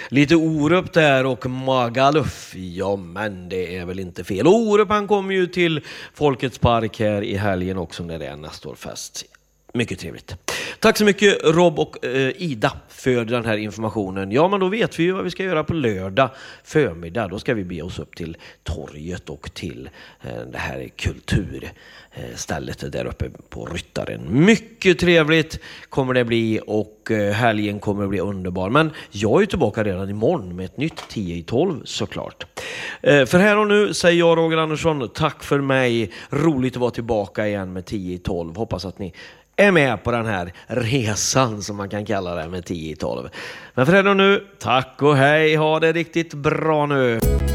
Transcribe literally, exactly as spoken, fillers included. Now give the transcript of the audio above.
Lite Orup där och Magaluf. Ja, men det är väl inte fel. Orup, han kommer ju till Folkets park här i helgen också när det är nästa år fest. Mycket trevligt. Tack så mycket Rob och eh, Ida för den här informationen. Ja, men då vet vi ju vad vi ska göra på lördag förmiddag. Då ska vi be oss upp till torget och till eh, det här kulturstället där uppe på Ryttaren. Mycket trevligt kommer det bli och eh, helgen kommer att bli underbar. Men jag är ju tillbaka redan imorgon med ett nytt tio i tolv såklart. Eh, för här och nu säger jag Roger Andersson, tack för mig. Roligt att vara tillbaka igen med tio i tolv. Hoppas att ni är med på den här resan som man kan kalla det med tio i tolv. Men för det nu, tack och hej, ha det riktigt bra nu.